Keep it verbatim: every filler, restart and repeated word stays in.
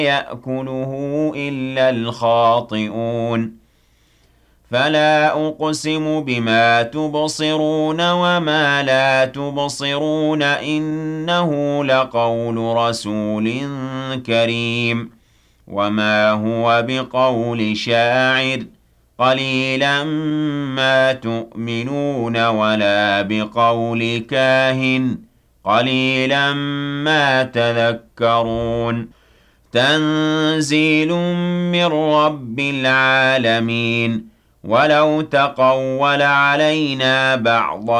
يأكله إلا الخاطئون فلا أقسم بما تبصرون وما لا تبصرون إنه لقول رسول كريم وما هو بقول شاعر قليلا ما تؤمنون ولا بقول كاهن قليلا ما تذكرون تنزيل من رب العالمين ولو تقول علينا بعض